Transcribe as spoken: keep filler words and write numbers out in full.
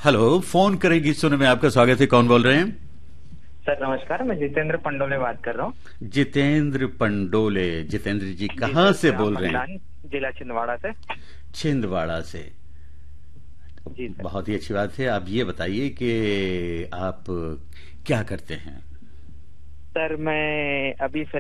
Hello, phone करेंगी सुने में आपका स्वागत है। कौन बोल रहे हैं? सर नमस्कार, मैं जितेंद्र पंडोले बात कर रहा हूँ। जितेंद्र पंडोले। जितेंद्र जी जी कहाँ सर, से ग्राम बोल रहे हैं? मगलान, जिला छिंदवाड़ा से। छिंदवाड़ा से। जी सर। बहुत ही अच्छी बात है। आप ये बताइए कि आप क्या करते हैं? सर मैं अभी